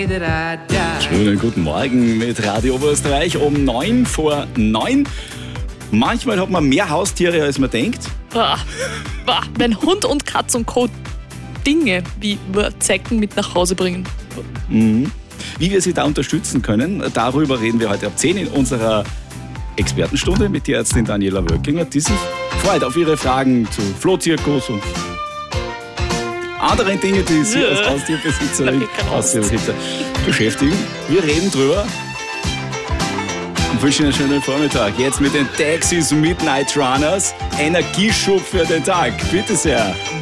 Schönen guten Morgen mit Radio Oberösterreich um 9:09. Manchmal hat man mehr Haustiere, als man denkt. Wenn Hund und Katz und Co. Dinge wie Zecken mit nach Hause bringen. Wie wir sie da unterstützen können, darüber reden wir heute ab 10 in unserer Expertenstunde mit der Ärztin Daniela Wölkinger, die sich freut auf ihre Fragen zu Flohzirkus und anderen Dingen, die sie als Haustierbesitzerin beschäftigen. Wir reden drüber und wünschen einen schönen Vormittag. Jetzt mit den Taxis Midnight Runners. Energieschub für den Tag. Bitte sehr.